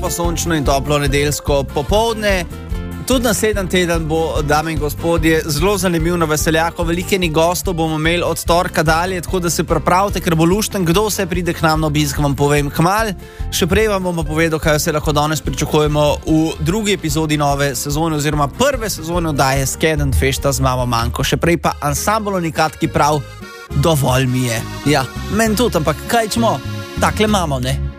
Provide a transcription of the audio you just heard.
Pa sončno in toplo nedeljsko popoldne. Tudi naslednji teden bo, dame in gospodje, zelo zanimiv na Veseljako. Veliko enih gostov bomo imeli od torka dalje, tako da se pripravite, ker bo lušten, kdo vse pride k nam na obisk, vam povem kmalu. Še prej vam bomo povedal, kaj vse lahko danes pričakujemo v drugi epizodi nove sezone oziroma prve sezone oddaje Skeden fešta z mamo Manko. Še prej pa ansambl Unikat, ki prav dovolj mi je. Ja, meni tudi, ampak kaj čmo, takle imamo, ne?